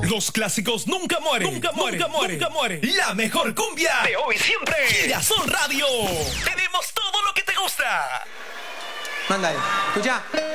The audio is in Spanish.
Los clásicos nunca mueren. Nunca mueren. Nunca mueren. Nunca mueren. La mejor cumbia de hoy siempre. Girasol Radio. Tenemos todo lo que te gusta. Mándale. Escucha.